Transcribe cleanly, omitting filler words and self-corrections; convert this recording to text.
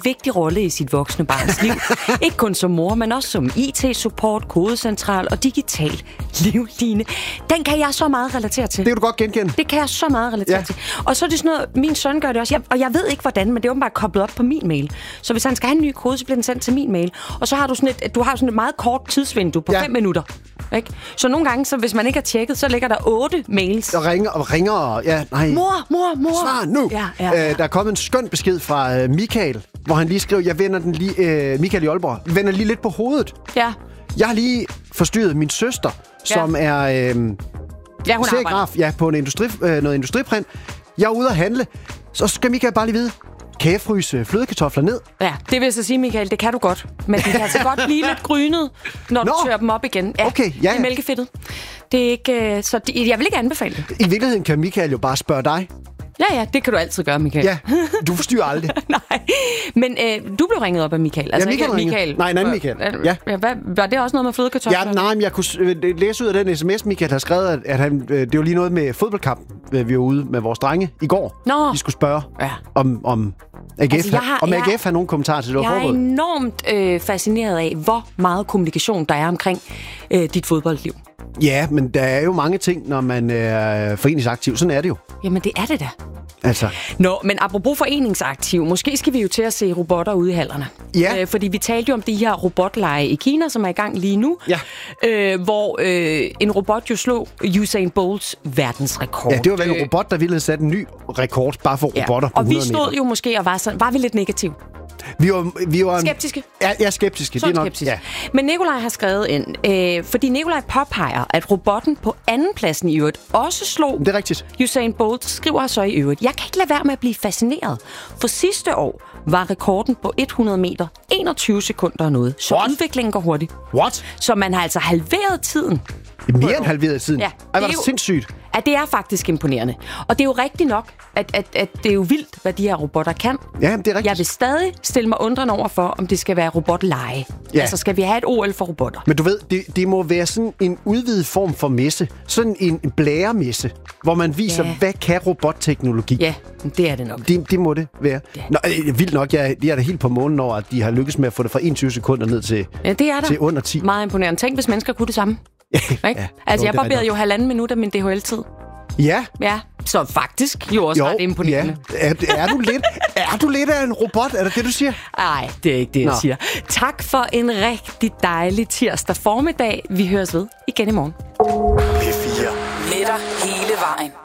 en vigtig rolle i sit voksne barns liv. Ikke kun som mor, men også som IT-support, kodecentral og digital livline. Den kan jeg så meget relatere til. Det kan du godt genkende. Det kan jeg så meget relatere til. Og så er det sådan noget, min søn gør det også. Jeg ved ikke hvordan, men det er åbenbart koblet op på min mail. Så hvis han skal have en ny kode, så bliver den sendt til min mail. Og så har du sådan et meget kort tidsvindue på 5 minutter. Ikke? Så nogle gange, så hvis man ikke har tjekket, så ligger der 8 mails. Og ringer. Ja, nej. Mor. Svar nu. Ja. Der er kommet en skøn besked fra Michael, hvor han lige skrev, jeg vender den lige, Michael i Aalborg, vender lige lidt på hovedet. Ja. Jeg har lige forstyrret min søster, som er hun serigraf på noget industriprint. Jeg er ude at handle. Så skal Michael bare lige vide, kan jeg fryse flødekartofler ned? Ja, det vil jeg så sige, Michael, det kan du godt. Men det kan altså godt blive lidt grynet, når du tør dem op igen. Ja, okay, det er mælkefedtet. Det er ikke, så jeg vil ikke anbefale det. I virkeligheden kan Michael jo bare spørge dig. Ja, det kan du altid gøre, Michael. Ja, du forstyrrer aldrig. Nej, men du blev ringet op af Michael. Altså, ja, Michael. Nej, en anden Michael. Ja. Var det også noget med flødekartofler? Ja, nej, men jeg kunne læse ud af den sms, Michael har skrevet, at det var lige noget med fodboldkamp. Vi var ude med vores drenge i går. De skulle spørge om AGF. Altså, AGF har nogen kommentarer til det. Jeg er enormt fascineret af, hvor meget kommunikation der er omkring dit fodboldliv. Ja, men der er jo mange ting, når man er foreningsaktiv. Sådan er det jo. Jamen, det er det da. Altså. Nå, men apropos foreningsaktiv, måske skal vi jo til at se robotter ude i hallerne. Ja. Fordi vi talte jo om de her robotlege i Kina, som er i gang lige nu. Ja. Hvor en robot jo slog Usain Bolts verdensrekord. Ja, det var vel en robot, der ville sætte en ny rekord bare for robotter på 100 meter. Og vi stod jo måske og var vi lidt negative. Vi var skeptiske. Ja, skeptiske. Det er nok, ja. Men Nikolaj har skrevet ind, fordi Nikolaj påpeger, at robotten på andenpladsen i øvrigt også slog det er rigtigt. Usain Bolt, skriver så i øvrigt. Jeg kan ikke lade være med at blive fascineret. For sidste år var rekorden på 100 meter 21 sekunder og noget. Så udviklingen går hurtigt. What? Så man har altså halveret tiden. Mere end halveret tiden? Ja. Ej, var det sindssygt. Ja, det er faktisk imponerende. Og det er jo rigtigt nok, at det er jo vildt, hvad de her robotter kan. Ja, det er rigtigt. Jeg vil stadig stille mig undrende over for, om det skal være robotleje. Ja. Altså, skal vi have et OL for robotter? Men du ved, det må være sådan en udvidet form for messe. Sådan en blæremesse, hvor man viser, hvad kan robotteknologi. Ja, det er det nok. Det må det være. Ja. Nå, vildt nok, jeg er da helt på månen over, at de har lykkes med at få det fra 21 sekunder ned til, til under 10. Meget imponerende. Tænk, hvis mennesker kunne det samme. Ikke? Altså, jeg barberede jo 1,5 minut af min DHL-tid. Ja. Ja, så faktisk jo også ret imponerende. Ja. Er du lidt af en robot? Er det det, du siger? Nej, det er ikke det, jeg siger. Tak for en rigtig dejlig tirsdag formiddag. Vi høres ved igen i morgen. P4. Med dig hele vejen.